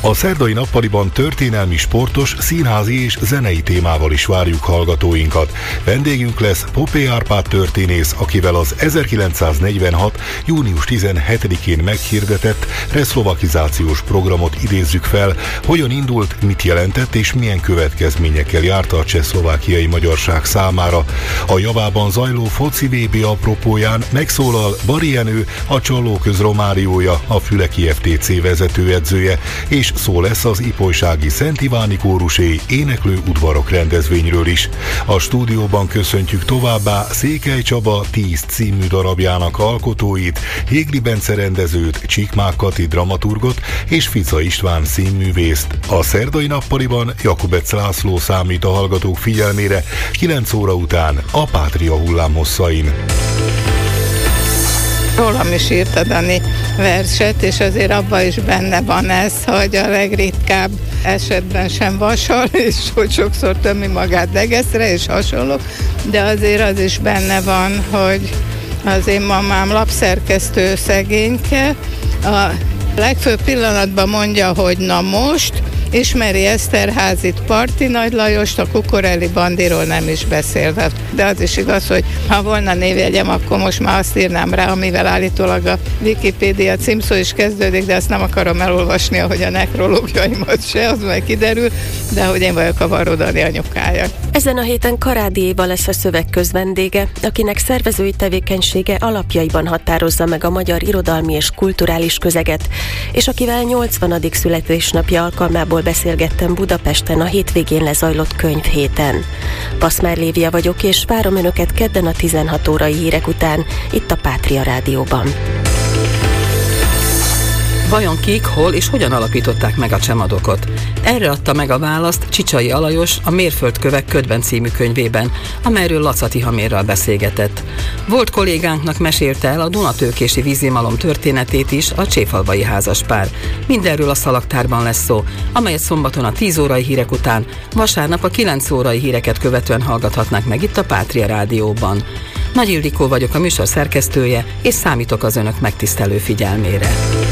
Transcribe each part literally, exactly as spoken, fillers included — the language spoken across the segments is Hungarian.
A szerdai nappaliban történelmi, sportos, színházi és zenei témával is várjuk hallgatóinkat. Vendégünk lesz Popé Árpád történész, akivel az ezerkilencszáznegyvenhat. június tizenhetedikén meghirdetett reszlovakizációs programot idézzük fel, hogyan indult, mit jelentett és milyen következményekkel járta a csehszlovákiai magyarság számára. A javában zajló foci vé bé apropóján megszólal Bari Jenő, a Csallóköz Romáriója, a Füleki ef té cé vezetőedzője, és szó lesz az ipolysági Szent Iváni kórusé éneklő udvarok rendezvényről is. A stúdióban köszöntjük továbbá Székely Csaba tíz című darabjának alkotóit, Hégli Bence rendezőt, Csíkmák Kati dramaturgot és Fica István színművészt. A szerdai nappaliban Jakubec László számít a hallgatók figyelmére kilenc óra után a Pátria hullámhosszain. Rólam is írta Dani verset, és azért abban is benne van ez, hogy a legritkább esetben sem vasal, és hogy sokszor tömi magát degeszre, és hasonlók, de azért az is benne van, hogy az én mamám lapszerkesztő szegényke, a legfőbb pillanatban mondja, hogy na most, ismeri Eszterházit, Parti Nagy Lajost, a Kukorelli Bandiról nem is beszélve. De az is igaz, hogy ha volna névjegyem, akkor most már azt írnám rá, amivel állítólag a Wikipédia címszó is kezdődik, de azt nem akarom elolvasni, ahogy a nekrológiaimat se, az meg kiderül, de hogy én vagyok a Varró Dani anyukája. Ezen a héten Karádi Éva lesz a szövegköz vendége, akinek szervezői tevékenysége alapjaiban határozza meg a magyar irodalmi és kulturális közeget, és akivel nyolcvanadik születésnapja alkalmából beszélgettem Budapesten a hétvégén lezajlott könyvhéten. Paszmár Lévia vagyok, és várom önöket kedden a tizenhat órai hírek után, itt a Pátria Rádióban. Vajon kik, hol és hogyan alapították meg a Csemadokot? Erre adta meg a választ Csicsai Alajos a Mérföldkövek ködben című könyvében, amelyről Lacati Hamérral beszélgetett. Volt kollégánknak mesélte el a Dunatőkési vízimalom történetét is a cséfalvai házaspár. Mindenről a Szalagtárban lesz szó, amelyet szombaton a tíz órai hírek után, vasárnap a kilenc órai híreket követően hallgathatnak meg itt a Pátria Rádióban. Nagy Ildikó vagyok, a műsor szerkesztője, és számítok az önök megtisztelő figyelmére.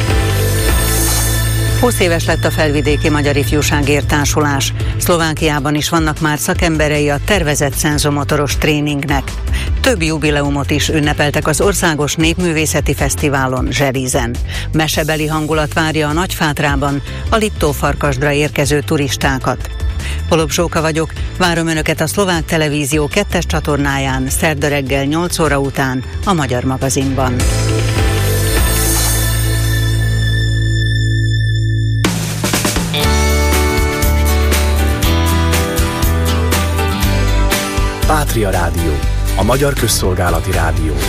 húsz éves lett a Felvidéki Magyar Ifjúságért Társulás. Szlovákiában is vannak már szakemberei a tervezett szenzomotoros tréningnek. Több jubileumot is ünnepeltek az Országos Népművészeti Fesztiválon, Zserizen. Mesebeli hangulat várja a Nagyfátrában a Liptófarkasdra érkező turistákat. Polop Zsóka vagyok, várom önöket a Szlovák Televízió kettes csatornáján szerda reggel nyolc óra után a Magyar Magazinban. Pátria Rádió, a magyar közszolgálati rádió.